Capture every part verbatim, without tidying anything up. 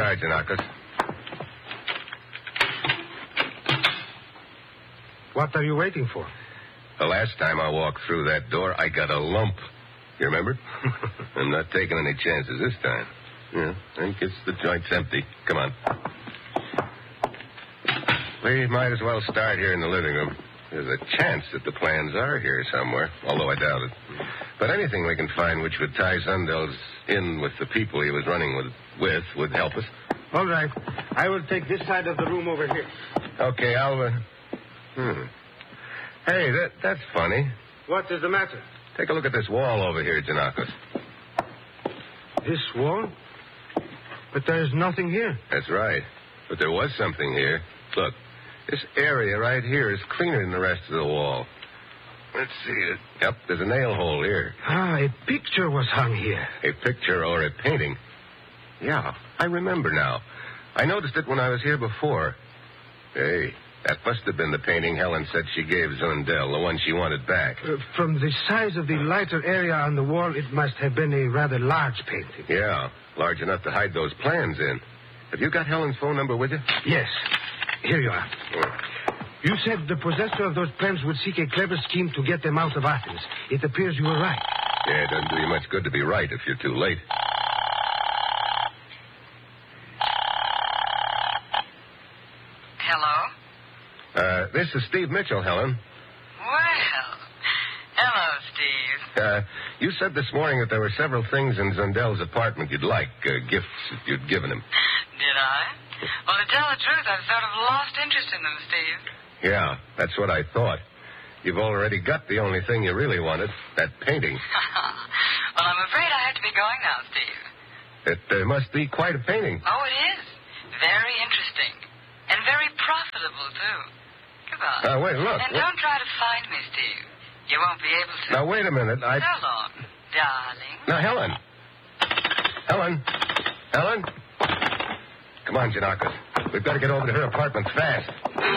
car, Janakos. What are you waiting for? The last time I walked through that door, I got a lump. You remember? I'm not taking any chances this time. Yeah, I guess the joint's empty. Come on. We might as well start here in the living room. There's a chance that the plans are here somewhere, although I doubt it. But anything we can find which would tie Zundels in with the people he was running with, with would help us. All right. I will take this side of the room over here. Okay, I'll... Uh... Hmm. Hey, that, that's funny. What is the matter? Take a look at this wall over here, Janakos. This wall? But there's nothing here. That's right. But there was something here. Look, this area right here is cleaner than the rest of the wall. Let's see it. Yep, there's a nail hole here. Ah, a picture was hung here. A picture or a painting? Yeah, I remember now. I noticed it when I was here before. Hey, that must have been the painting Helen said she gave Zundel, the one she wanted back. Uh, from the size of the lighter area on the wall, it must have been a rather large painting. Yeah, large enough to hide those plans in. Have you got Helen's phone number with you? Yes. Here you are. Oh. You said the possessor of those plans would seek a clever scheme to get them out of Athens. It appears you were right. Yeah, it doesn't do you much good to be right if you're too late. Hello? Uh, this is Steve Mitchell, Helen. Well, hello, Steve. Uh, you said this morning that there were several things in Zundel's apartment you'd like, uh, gifts that you'd given him. Did I? Well, to tell the truth, I've sort of lost interest in them, Steve. Yeah, that's what I thought. You've already got the only thing you really wanted, that painting. Well, I'm afraid I have to be going now, Steve. It uh, must be quite a painting. Oh, it is. Very interesting. And very profitable, too. Goodbye. Uh, wait, look. And What? don't try to find me, Steve. You won't be able to. Now, wait a minute. I... So long, darling. Now, Helen. Helen. Helen. Come on, Janakos. We've got to get over to her apartment fast.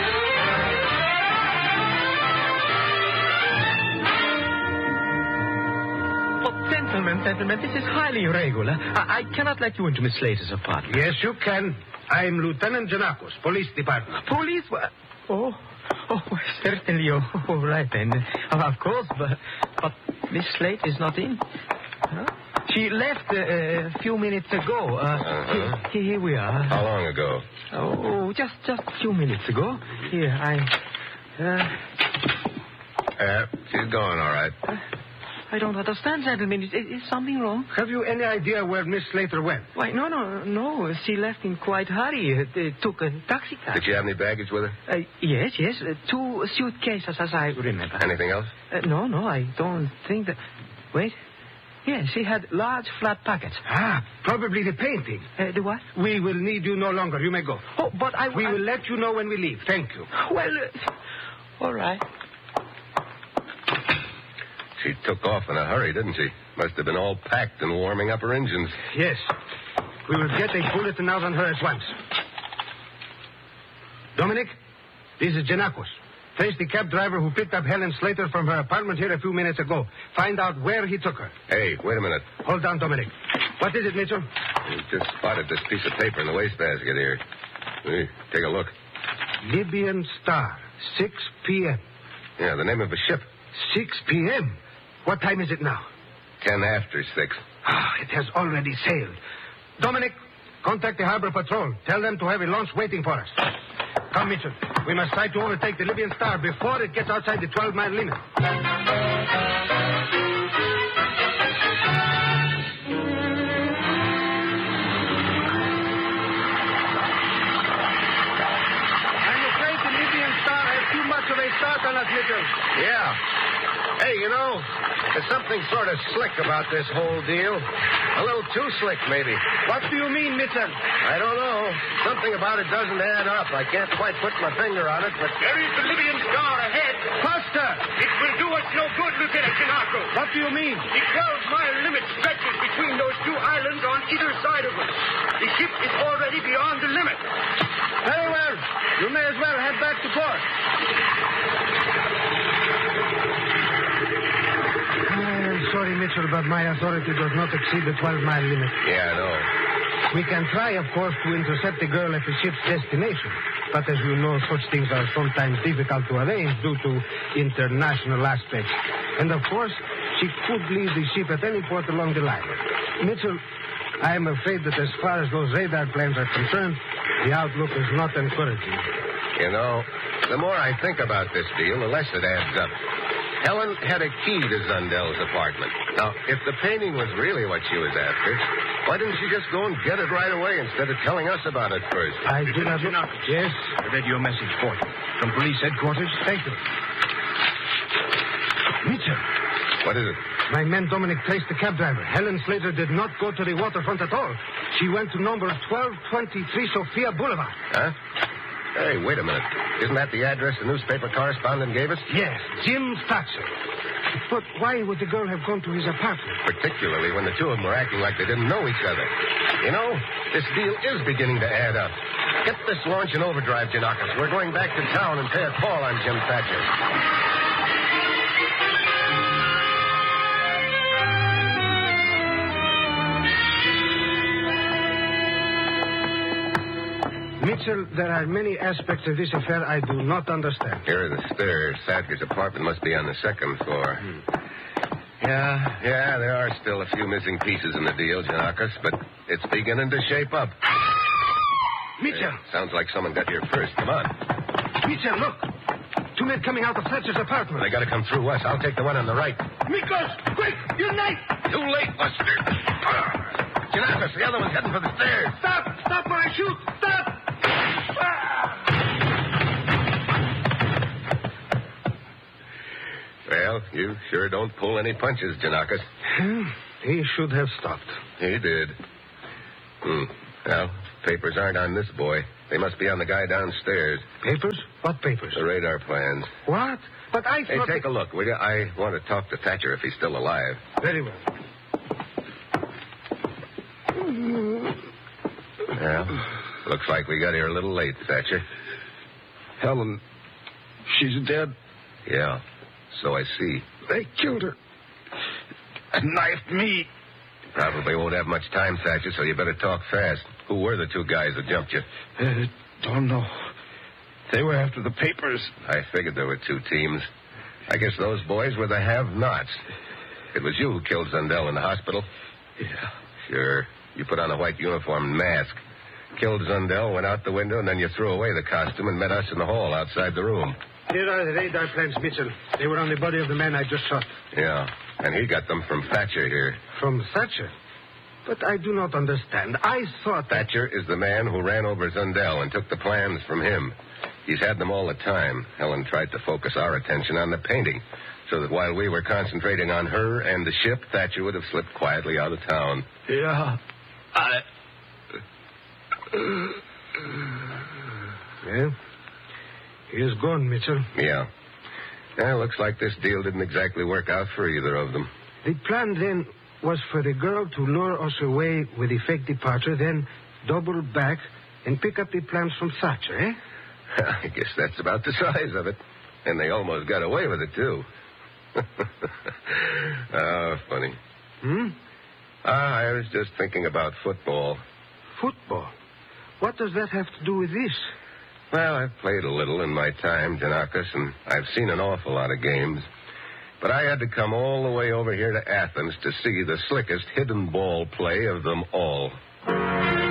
Oh, gentlemen, gentlemen, this is highly irregular. I, I cannot let you into Miss Slater's apartment. Yes, you can. I'm Lieutenant Janakos, Police Department. Police? Oh, oh, certainly. Oh, oh right then. Uh, of course, but, but Miss Slater is not in. Huh? She left uh, a few minutes ago. Uh, Uh-huh. here, here we are. How long ago? Oh, just just a few minutes ago. Here, I... Uh, Uh, she's going all right. I don't understand, gentlemen. Is, is something wrong? Have you any idea where Miss Slater went? Why, no, no, no. She left in quite hurry. Uh, uh, took a taxi cab. Did she have any baggage with her? Uh, yes, yes. Uh, two suitcases, as I remember. Anything else? Uh, no, no, I don't think that... Wait. Yes, she had large flat pockets. Ah, probably the painting. Uh, the what? We will need you no longer. You may go. Oh, but I... We I... will let you know when we leave. Thank you. Well, uh, all right. She took off in a hurry, didn't she? Must have been all packed and warming up her engines. Yes. We will get a bulletin out on her at once. Dominic, this is Janakos. Trace the cab driver who picked up Helen Slater from her apartment here a few minutes ago. Find out where he took her. Hey, wait a minute. Hold on, Dominic. What is it, Mitchell? We just spotted this piece of paper in the wastebasket here. Hey, take a look. Libyan Star, six p.m. Yeah, the name of a ship. six p.m.? What time is it now? Ten after six. Ah, it has already sailed. Dominic, contact the harbor patrol. Tell them to have a launch waiting for us. Come, Mitchell. We must try to overtake the Libyan Star before it gets outside the twelve-mile limit. I'm afraid the Libyan Star has too much of a start on us, Mitchell. Yeah. Hey, you know, there's something sort of slick about this whole deal. A little too slick, maybe. What do you mean, Mitchell? I don't know. Something about it doesn't add up. I can't quite put my finger on it, but... There is the Libyan Star ahead. Faster! It will do us no good, Lieutenant Janakos. What do you mean? The twelve-mile limit stretches between those two islands on either side of us. The ship is already beyond the limit. Very well. You may as well head back to port. I'm sorry, Mitchell, but my authority does not exceed the twelve-mile limit. Yeah, I know. We can try, of course, to intercept the girl at the ship's destination. But as you know, such things are sometimes difficult to arrange due to international aspects. And, of course, she could leave the ship at any port along the line. Mitchell, I am afraid that as far as those radar plans are concerned, the outlook is not encouraging. You know, the more I think about this deal, the less it adds up. Helen had a key to Zundel's apartment. Now, if the painting was really what she was after, why didn't she just go and get it right away instead of telling us about it first? I did not... Yes? I read your message for you. From police headquarters? Thank you. Mitchell. What is it? My man Dominic traced the cab driver. Helen Slater did not go to the waterfront at all. She went to number twelve twenty-three Sophia Boulevard. Huh? Hey, wait a minute. Isn't that the address the newspaper correspondent gave us? Yes, Jim Thatcher. But why would the girl have gone to his apartment? Particularly when the two of them were acting like they didn't know each other. You know, this deal is beginning to add up. Get this launch in overdrive, Janakis. We're going back to town and pay a call on Jim Thatcher. Mitchell, there are many aspects of this affair I do not understand. Here are the stairs. Thatcher's apartment must be on the second floor. Hmm. Yeah, yeah, there are still a few missing pieces in the deal, Janakis, but it's beginning to shape up. Mitchell! Hey, sounds like someone got here first. Come on. Mitchell, look. Two men coming out of Thatcher's apartment. They gotta come through us. I'll take the one on the right. Mikos, quick! Your knife! Too late, Buster. Janakis, the other one's heading for the stairs. Stop! Stop or I shoot! Stop! Well, you sure don't pull any punches, Janakis. He should have stopped. He did. Hmm. Well, papers aren't on this boy. They must be on the guy downstairs. Papers? What papers? The radar plans. What? But I Hey, thought... take a look, will you? I want to talk to Thatcher if he's still alive. Very well. Well, looks like we got here a little late, Thatcher. Helen, she's dead. Yeah, so I see. They killed her. And knifed me. Probably won't have much time, Thatcher, so you better talk fast. Who were the two guys that jumped you? Uh, don't know. They were after the papers. I figured there were two teams. I guess those boys were the have-nots. It was you who killed Zundel in the hospital? Yeah. Sure. You put on a white uniform and mask. Killed Zundel, went out the window, and then you threw away the costume and met us in the hall outside the room. Here are the radar plans, Mitchell. They were on the body of the man I just shot. Yeah, and he got them from Thatcher here. From Thatcher? But I do not understand. I thought that... Thatcher is the man who ran over Zundel and took the plans from him. He's had them all the time. Helen tried to focus our attention on the painting, so that while we were concentrating on her and the ship, Thatcher would have slipped quietly out of town. Yeah. I... Well, he is gone, Mitchell. Yeah. Yeah, looks like this deal didn't exactly work out for either of them. The plan then was for the girl to lure us away with a fake departure, then double back and pick up the plans from Thatcher, eh? I guess that's about the size of it. And they almost got away with it, too. Oh, funny. Hmm? Ah, I was just thinking about football. Football? What does that have to do with this? Well, I've played a little in my time, Janakis, and I've seen an awful lot of games. But I had to come all the way over here to Athens to see the slickest hidden ball play of them all.